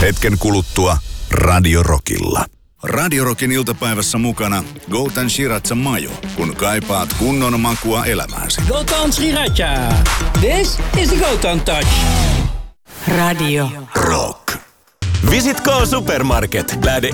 Hetken kuluttua Radio Rockilla. Radio Rockin iltapäivässä mukana Golden Sriracha Mayo, kun kaipaat kunnon makua elämääsi. Golden Sriracha. This is the Golden Touch. Radio Rock. Visit K Supermarket. Lähde